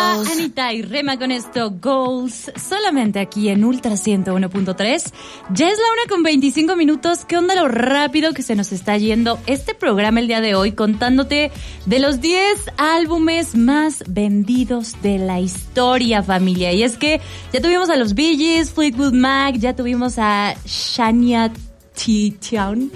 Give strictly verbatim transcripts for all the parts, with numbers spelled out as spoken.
Estaba Anita y Rema con esto, Goals, solamente aquí en Ultra ciento uno punto tres. Ya es la una con veinticinco minutos. ¿Qué onda lo rápido que se nos está yendo este programa el día de hoy? Contándote de los diez álbumes más vendidos de la historia, familia. Y es que ya tuvimos a los Bee Gees, Fleetwood Mac, ya tuvimos a Shania T-Town.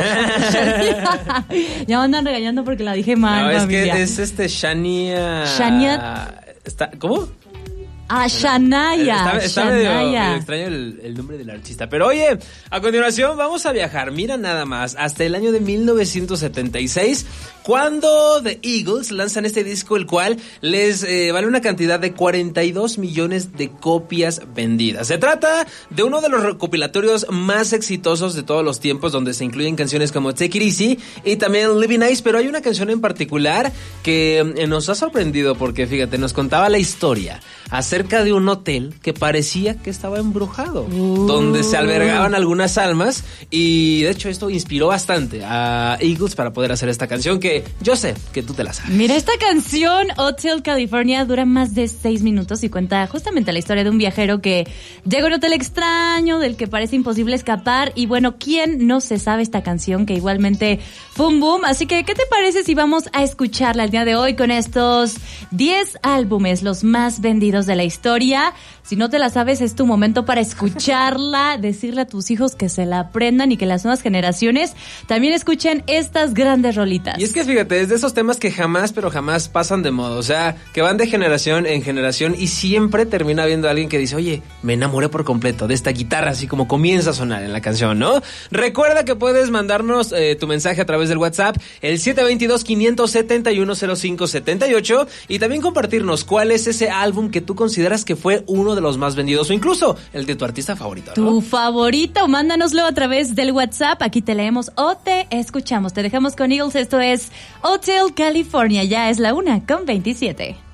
Ya me andan regañando porque la dije mal. No, es familia. que es este Shania. Shania. Está, ¿Cómo? Ah, Shania. Está, está Shania. Medio, medio extraño el, el nombre del artista. Pero oye, a continuación vamos a viajar, mira nada más, hasta el año de mil novecientos setenta y seis, cuando The Eagles lanzan este disco, el cual les eh, vale una cantidad de cuarenta y dos millones de copias vendidas. Se trata de uno de los recopilatorios más exitosos de todos los tiempos, donde se incluyen canciones como Take It Easy y también Living Nice, pero hay una canción en particular que eh, nos ha sorprendido porque, fíjate, nos contaba la historia acerca de un hotel que parecía que estaba embrujado, uh. donde se albergaban algunas almas, y de hecho esto inspiró bastante a Eagles para poder hacer esta canción que yo sé que tú te la sabes. Mira, esta canción, Hotel California, dura más de seis minutos y cuenta justamente la historia de un viajero que llega a un hotel extraño del que parece imposible escapar, y bueno, ¿quién no se sabe esta canción que igualmente fue un boom? Así que, ¿qué te parece si vamos a escucharla el día de hoy con estos diez álbumes, los más vendidos de la historia? Si no te la sabes, es tu momento para escucharla, decirle a tus hijos que se la aprendan y que las nuevas generaciones también escuchen estas grandes rolitas. Y es que fíjate, es de esos temas que jamás, pero jamás pasan de moda, o sea, que van de generación en generación y siempre termina habiendo alguien que dice, oye, me enamoré por completo de esta guitarra, así como comienza a sonar en la canción, ¿no? Recuerda que puedes mandarnos eh, tu mensaje a través del WhatsApp, el siete dos dos, cinco siete uno, cero cinco siete ocho, y también compartirnos cuál es ese álbum que tú consideras que fue uno de los más vendidos, o incluso el de tu artista favorito, ¿no? Tu favorito, mándanoslo a través del WhatsApp, aquí te leemos o te escuchamos. Te dejamos con Eagles, esto es Hotel California, ya es la una con veintisiete.